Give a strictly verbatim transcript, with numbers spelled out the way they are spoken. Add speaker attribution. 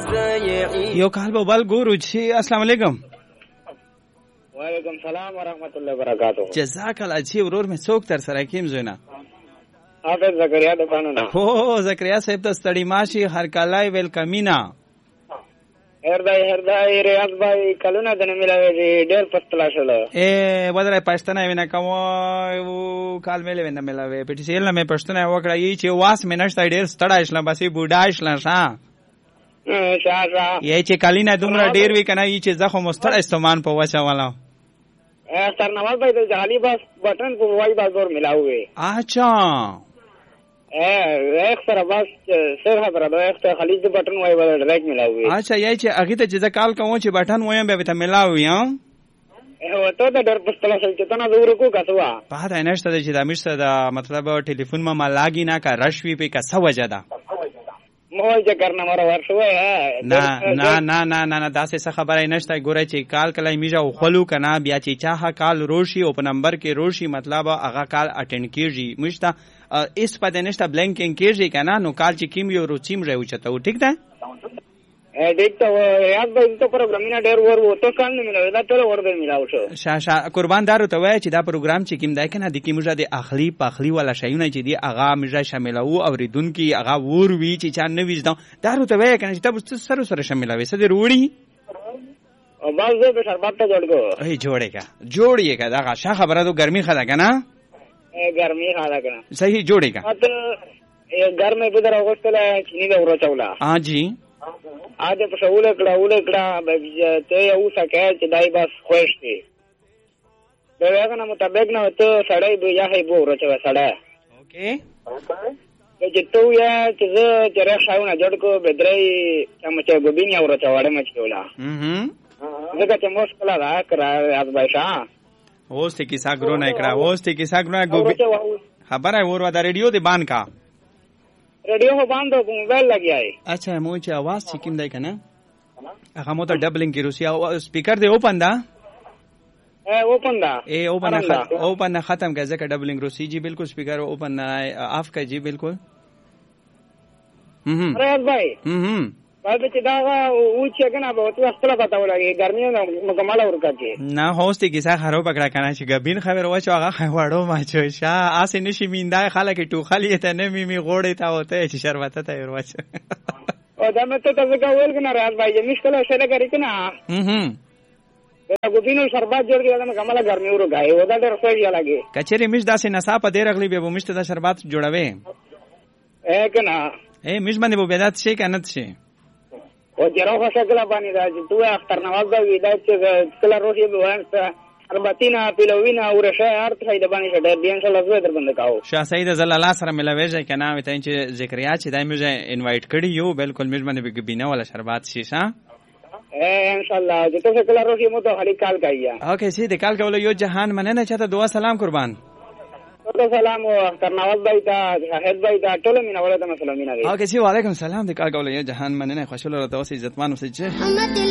Speaker 1: یو کال به بل ګورو چې السلام علیکم.
Speaker 2: وعلیکم سلام ورحمت الله وبرکاته.
Speaker 1: جزاک الله. چې ورور مې څوک تر سره کیم زوینه
Speaker 2: حافظ زکریا د قانونا.
Speaker 1: هو زکریا صاحب ته ستړي ماشي هر کالای ویلکمینا.
Speaker 2: هردای هردای ریاض بھائی کلونه دنه ملاوي ډېر پستلا شول.
Speaker 1: اے ودره پښتنه وینه کوم او کال ملې وینه ملاوي پټی سیل نه مې پښتنه وکړه یی چې واس منشت ډېر ستړای شلم بسې بوډا شلم شاه.
Speaker 2: شاه شاه.
Speaker 1: یی چې کلینا دومره ډېر وی کنه یی چې زخه مستړ استمان په وچا والا.
Speaker 2: سر نواز بھائی د جعلی بس بٹن کو وای بازور ملاوي.
Speaker 1: اچھا.
Speaker 2: ایک سره بس سر خبره ده ایک ته خلیج د بٹن وای بل ډایرکټ ملاوي.
Speaker 1: اچھا یی چې اغه ته چې کال کوم چې بٹن وایم به ته ملاوي ها.
Speaker 2: هو ته د ډر پستلا شل چې تنه دور کو کسوا.
Speaker 1: په دا نشته چې د مشته د مطلب ټلیفون ما ملاګی نه کا رشوی په کسه وجدا.
Speaker 2: مول چې کرنا مر ورشوي
Speaker 1: نه نه نه نه نه داسې څه خبره نشته. ګوره چې کال کله میجا او خلو کنه بیا چې چاها کال روشي او په نمبر کې روشي مطلب هغه کال اټینډ کیږي مشته اس په دنهشته بلانکینګ کیږي کنه نو کال چې کیم یو روچیم راو چته ټیک ده.
Speaker 2: ا ټیک ته یاد به ته پروګرامینه ډېر ور وو ته کال نه ملو دا ټول ور به ملاو شو.
Speaker 1: شا شا قربان دارو ته وای چې دا پروګرام چې کیم ده کنه د کی موږ د اخلي پخلي ولا شیونه چې دی اغا موږ شاملو او ریدونکو اغا ور وی چې چا نه وځدو دارو ته وای کنه چې تاسو سره سره شاملوي سده روړي
Speaker 2: او باز به شربت ته جوړګو.
Speaker 1: ای جوړېګا جوړیګا دا شا خبره تو ګرمي خلا کنه
Speaker 2: ګرمي خلا کنه
Speaker 1: صحیح جوړېګا
Speaker 2: ته ګرمه به درو غوښتله چې نه ورو چولا.
Speaker 1: ها جی
Speaker 2: اده په شاوله کړه وله کړه ته یو سکه چې دای بس خوښ دي دا هغه مطابق نه ته سړی به یا هي بو ورچو سړی.
Speaker 1: اوکې
Speaker 2: چې ته یا چې زه چې راښاونه جوړ کو بدري چې مچ ګوبینیا ورچو وړه مچ کولا.
Speaker 1: هم
Speaker 2: زګه چې مشکل را کړه از بایشا
Speaker 1: اوس ته کیسه ګرو نه کړه اوس ته کیسه ګرو نه ګوبی خبره ور و دا ریډیو دی بان کا
Speaker 2: ریډیو هو باندې موبایل لګیای.
Speaker 1: اچھا مو چې आवाज چې کیم دی کنه هغه مو ته ډبلینګ کی روسیا او سپیکر دی اوپن دا
Speaker 2: اے اوپن دا
Speaker 1: اے اوپن ختم اوپن ختم کیسے کا ډبلینګ روسی جی بالکل سپیکر اوپن آف کا جی بالکل. هم
Speaker 2: ریاض بھائی
Speaker 1: هم
Speaker 2: باید چې دا و چې کنه به تو خپل پتا ولګي ګرمي مکمل ورکړي
Speaker 1: نه هوستي کیسه خراب پکړه کنه چې غبین خبر و چې هغه وړو ما چې شا اسه نشي میندا خلک ټوخلی ته نه میمي غوړې تا وته چې شربته ته ورواچ
Speaker 2: او دا مته ته وګول کنه ریاض بھائی مشکل شله کوي کنه.
Speaker 1: هم
Speaker 2: دا ګوبینو شربت جوړ کړه مکمل ګرمي ورګای و دا ډېر خوږ لګي.
Speaker 1: کچری مش داسې نصاب په دې رغلی به مشته دا شربت جوړوي
Speaker 2: اے کنه
Speaker 1: اے مش باندې به بدات شي کنه شي
Speaker 2: او جراو خشکلا باندې راځي تو اختر نواز دا ویدا چې کله روحي به وانسته ارباتینا پیلوینا ورشه ارت خیده باندې شډ دین سره لزو در بند کاو. شاه
Speaker 1: سید زل الله سره ملويږي کنه وته چې ذکریا چې دای موږ انوایټ کړی یو بالکل موږ باندې به بینه ولا شربات شي ها
Speaker 2: ان شاء الله چې ته کله روحي مو ته خالي کال کایا.
Speaker 1: اوکې سي د کال کول یو جهان مننه چاته دعا سلام قربان.
Speaker 2: تو سلام اختر نواز بھائی تا شاهد بھائی تا ټول مینا ولته سلام مینا.
Speaker 1: اوکې سي وعلیکم السلام د کال کول یو جهان مننه خوشاله راته اوسې عزتمن اوسې.